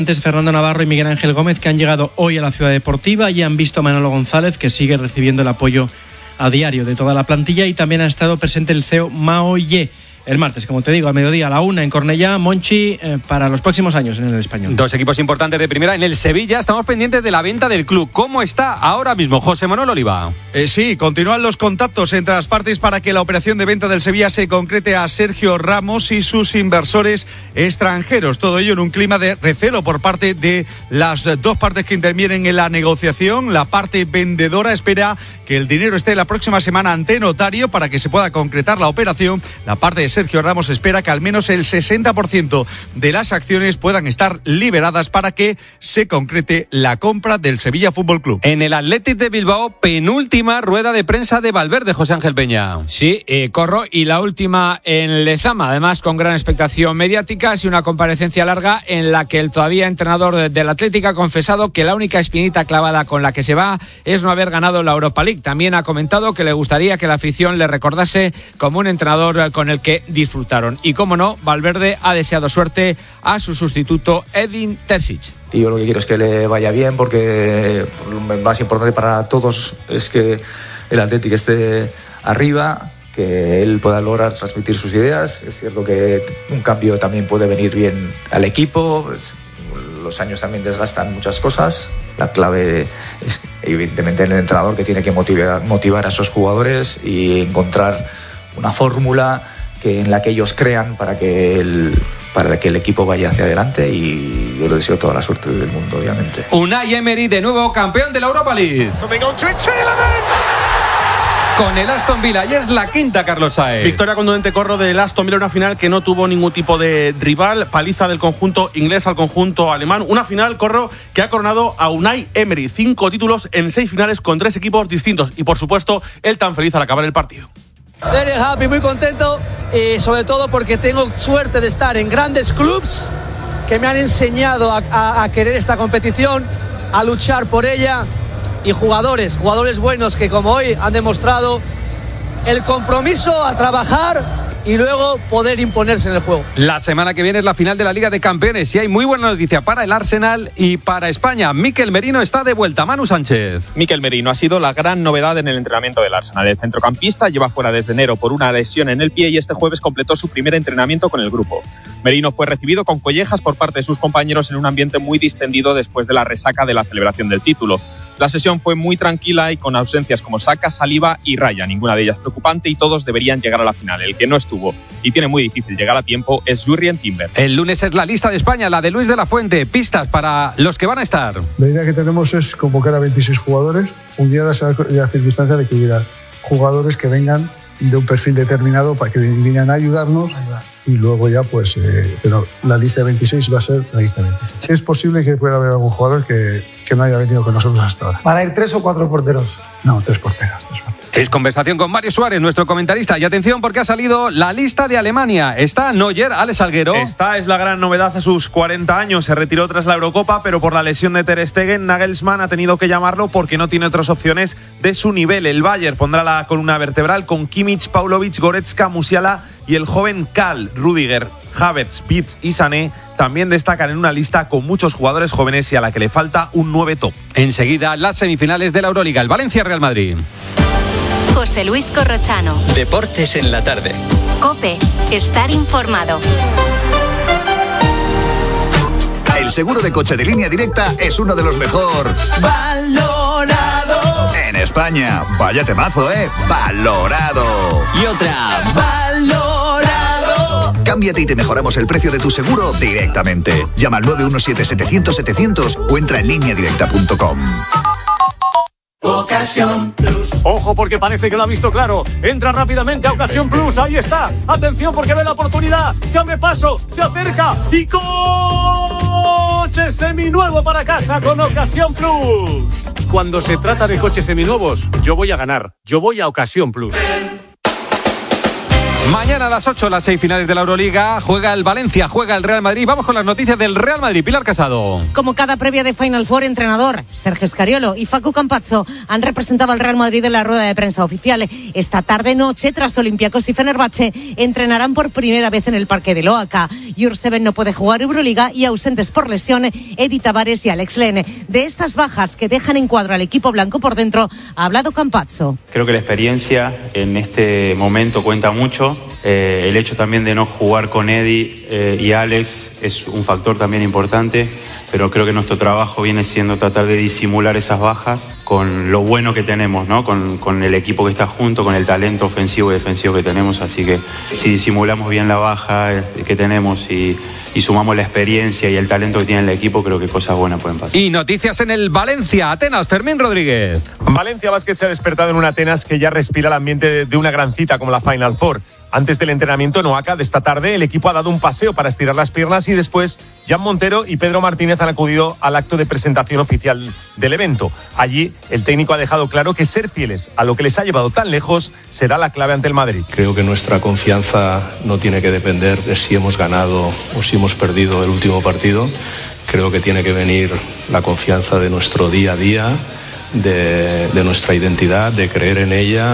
Fernando Navarro y Miguel Ángel Gómez, que han llegado hoy a la Ciudad Deportiva y han visto a Manolo González, que sigue recibiendo el apoyo a diario de toda la plantilla, y también ha estado presente el CEO Mao Ye. El martes, como te digo, a mediodía, a la 1 en Cornellá, Monchi, para los próximos años en el Español. Dos equipos importantes de primera en el Sevilla. Estamos pendientes de la venta del club. ¿Cómo está ahora mismo José Manuel Oliva? Sí, continúan los contactos entre las partes para que la operación de venta del Sevilla se concrete a Sergio Ramos y sus inversores extranjeros. Todo ello en un clima de recelo por parte de las dos partes que intervienen en la negociación. La parte vendedora espera que el dinero esté la próxima semana ante notario para que se pueda concretar la operación. La parte de Sergio Ramos espera que al menos el 60% de las acciones puedan estar liberadas para que se concrete la compra del Sevilla Fútbol Club. En el Athletic de Bilbao, penúltima rueda de prensa de Valverde, José Ángel Peña. Sí, Corro, y la última en Lezama, además con gran expectación mediática, y una comparecencia larga en la que el todavía entrenador del Athletic ha confesado que la única espinita clavada con la que se va es no haber ganado la Europa League. También ha comentado que le gustaría que la afición le recordase como un entrenador con el que disfrutaron. Y cómo no, Valverde ha deseado suerte a su sustituto Edin Terzic. Y yo lo que quiero es que le vaya bien, porque lo más importante para todos es que el Athletic esté arriba, que él pueda lograr transmitir sus ideas. Es cierto que un cambio también puede venir bien al equipo. Los años también desgastan muchas cosas. La clave es evidentemente el entrenador, que tiene que motivar a esos jugadores y encontrar una fórmula en la que ellos crean para que el equipo vaya hacia adelante, y yo le deseo toda la suerte del mundo, obviamente. Unai Emery, de nuevo campeón de la Europa League. Con el Aston Villa, y es la quinta, Carlos Saez. Victoria contundente, Corro, del Aston Villa, una final que no tuvo ningún tipo de rival, paliza del conjunto inglés al conjunto alemán, una final, Corro, que ha coronado a Unai Emery, 5 títulos en 6 finales con 3 equipos distintos, y por supuesto, él tan feliz al acabar el partido. Very happy, muy contento, y sobre todo porque tengo suerte de estar en grandes clubs que me han enseñado a querer esta competición, a luchar por ella, y jugadores buenos que como hoy han demostrado el compromiso a trabajar y luego poder imponerse en el juego. La semana que viene es la final de la Liga de Campeones, y hay muy buena noticia para el Arsenal y para España. Mikel Merino está de vuelta. Manu Sánchez. Mikel Merino ha sido la gran novedad en el entrenamiento del Arsenal. El centrocampista lleva fuera desde enero por una lesión en el pie, y este jueves completó su primer entrenamiento con el grupo. Merino fue recibido con collejas por parte de sus compañeros en un ambiente muy distendido después de la resaca de la celebración del título. La sesión fue muy tranquila y con ausencias como Saka, Saliba y Raya, ninguna de ellas preocupante, y todos deberían llegar a la final. El que no estuvo y tiene muy difícil llegar a tiempo es Jurrien Timber. El lunes es la lista de España, la de Luis de la Fuente. Pistas para los que van a estar. La idea que tenemos es convocar a 26 jugadores, un día de la circunstancia de que hubiera jugadores que vengan de un perfil determinado para que vinieran a ayudarnos, y luego ya pues pero la lista de 26 va a ser la lista de 26. Es posible que pueda haber algún jugador que no haya venido con nosotros hasta ahora. ¿Van a ir 3 o 4 porteros? No, 3 porteros. Es conversación con Mario Suárez, nuestro comentarista. Y atención, porque ha salido la lista de Alemania. Está Neuer, Alex Salguero. Esta es la gran novedad a sus 40 años. Se retiró tras la Eurocopa, pero por la lesión de Ter Stegen, Nagelsmann ha tenido que llamarlo porque no tiene otras opciones de su nivel. El Bayern pondrá la columna vertebral con Kimmich, Paulovic, Goretzka, Musiala y el joven Karl, Rüdiger, Havertz, Pitz y Sané. También destacan en una lista con muchos jugadores jóvenes y a la que le falta un 9 top. Enseguida, las semifinales de la Euroliga. El Valencia-Real Madrid. José Luis Corrochano. Deportes en la tarde. COPE. Estar informado. El seguro de coche de Línea Directa es uno de los mejor valorado en España. Vaya temazo, valorado. Y otra, valorado. Cámbiate y te mejoramos el precio de tu seguro directamente. Llama al 917-700-700 o entra en lineadirecta.com. Ocasión Plus. Ojo, porque parece que lo ha visto claro. Entra rápidamente a Ocasión Plus. Ahí está. Atención, porque ve la oportunidad. Se abre paso, se acerca y coche seminuevo para casa con Ocasión Plus. Cuando se trata de coches seminuevos, yo voy a ganar. Yo voy a Ocasión Plus. Mañana a las 8, las 6 finales de la Euroliga. Juega el Valencia, juega el Real Madrid. Vamos con las noticias del Real Madrid. Pilar Casado. Como cada previa de Final Four, entrenador Sergio Scariolo y Facu Campazzo han representado al Real Madrid en la rueda de prensa oficial. Esta tarde-noche, tras Olympiacos y Fenerbahce, entrenarán por primera vez en el Parque de l'Oaca. Jurseven no puede jugar Euroliga y ausentes por lesión Edi Tavares y Alex Len. De estas bajas que dejan en cuadro al equipo blanco por dentro, ha hablado Campazzo. Creo que la experiencia en este momento cuenta mucho. El hecho también de no jugar con Edi y Alex es un factor también importante, pero creo que nuestro trabajo viene siendo tratar de disimular esas bajas con lo bueno que tenemos, ¿no? Con el equipo que está junto, con el talento ofensivo y defensivo que tenemos. Así que si disimulamos bien la baja que tenemos y sumamos la experiencia y el talento que tiene el equipo, creo que cosas buenas pueden pasar. Y noticias en el Valencia, Atenas, Fermín Rodríguez. Valencia Basket se ha despertado en un Atenas que ya respira el ambiente de una gran cita como la Final Four. Antes del entrenamiento en Oaca de esta tarde, el equipo ha dado un paseo para estirar las piernas y después Jan Montero y Pedro Martínez han acudido al acto de presentación oficial del evento. Allí, el técnico ha dejado claro que ser fieles a lo que les ha llevado tan lejos será la clave ante el Madrid. Creo que nuestra confianza no tiene que depender de si hemos ganado o si hemos perdido el último partido. Creo que tiene que venir la confianza de nuestro día a día, de nuestra identidad, de creer en ella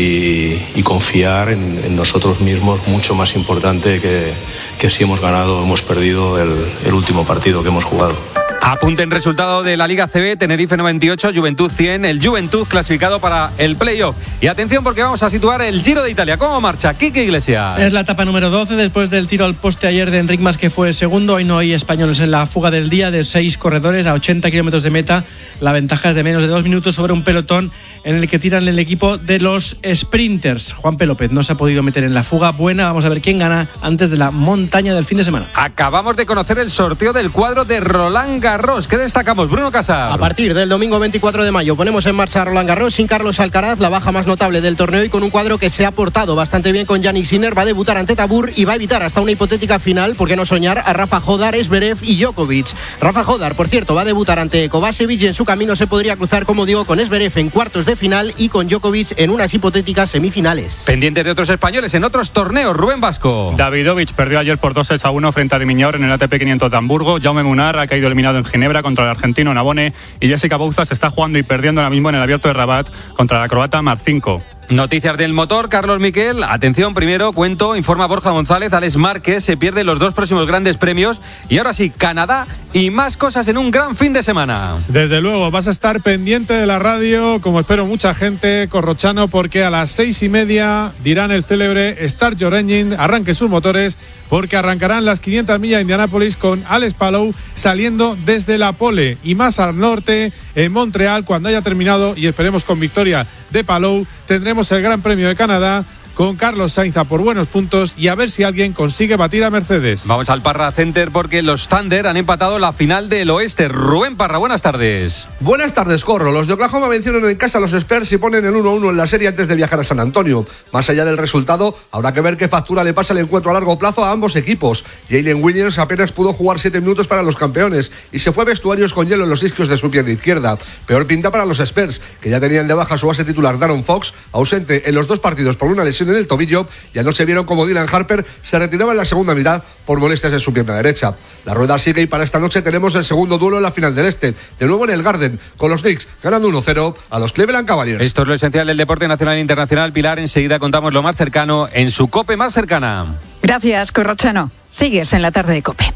y confiar en nosotros mismos, mucho más importante que si hemos ganado o hemos perdido el último partido que hemos jugado. Apunten resultado de la Liga CB, Tenerife 98, Juventud 100, el Juventud clasificado para el playoff. Y atención porque vamos a situar el Giro de Italia. ¿Cómo marcha? Quique Iglesias. Es la etapa número 12 después del tiro al poste ayer de Enric Mas, que fue segundo. Hoy no hay españoles en la fuga del día de 6 corredores a 80 kilómetros de meta. La ventaja es de menos de 2 minutos sobre un pelotón en el que tiran el equipo de los sprinters. Juanpe López no se ha podido meter en la fuga buena. Vamos a ver quién gana antes de la montaña del fin de semana. Acabamos de conocer el sorteo del cuadro de Roland Garros. ¿Qué destacamos, Bruno Casar? A partir del domingo 24 de mayo ponemos en marcha Roland Garros sin Carlos Alcaraz, la baja más notable del torneo, y con un cuadro que se ha portado bastante bien con Jannik Sinner. Va a debutar ante Tabur y va a evitar hasta una hipotética final, por qué no soñar, a Rafa Jodar, Zverev y Djokovic. Rafa Jodar, por cierto, va a debutar ante Kovačević y en su camino se podría cruzar, como digo, con Zverev en cuartos de final y con Djokovic en unas hipotéticas semifinales. Pendientes de otros españoles en otros torneos, Rubén Vasco. Davidovich perdió ayer por 2-1 frente a Dimiñor en el ATP 500 de Hamburgo. Jaume Munar ha caído eliminado en Ginebra contra el argentino Nabone, y Jessica Bouza se está jugando y perdiendo ahora mismo en el Abierto de Rabat contra la croata Marcinko. Noticias del motor, Carlos Miquel. Atención, primero informa Borja González, Alex Márquez se pierde los 2 próximos grandes premios y ahora sí, Canadá y más cosas en un gran fin de semana. Desde luego, vas a estar pendiente de la radio, como espero mucha gente, Corrochano, porque a las 6:30 dirán el célebre Start Your Engine, arranque sus motores, porque arrancarán las 500 millas de Indianápolis con Alex Palou saliendo desde la pole y más al norte, en Montreal, cuando haya terminado y esperemos con victoria de Palou, tendremos el Gran Premio de Canadá con Carlos Sainz a por buenos puntos y a ver si alguien consigue batir a Mercedes. Vamos al Parra Center porque los Thunder han empatado la final del oeste. Rubén Parra, buenas tardes. Buenas tardes, Corro. Los de Oklahoma vencieron en casa a los Spurs y ponen el 1-1 en la serie antes de viajar a San Antonio. Más allá del resultado, habrá que ver qué factura le pasa el encuentro a largo plazo a ambos equipos. Jalen Williams apenas pudo jugar 7 minutos para los campeones y se fue a vestuarios con hielo en los isquios de su pierna izquierda. Peor pinta para los Spurs, que ya tenían de baja su base titular Darren Fox, ausente en los 2 partidos por una lesión en el tobillo, y anoche vieron como Dylan Harper se retiraba en la segunda mitad por molestias en su pierna derecha. La rueda sigue y para esta noche tenemos el segundo duelo en la final del este, de nuevo en el Garden, con los Knicks ganando 1-0 a los Cleveland Cavaliers. Esto es lo esencial del deporte nacional e internacional. Pilar, enseguida contamos lo más cercano en su COPE más cercana. Gracias, Corrochano. Sigues en la tarde de COPE.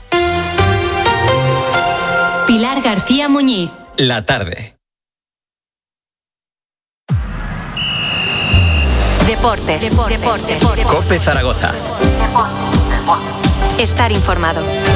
Pilar García Muñiz. La tarde. Deportes. COPE Zaragoza. Estar informado.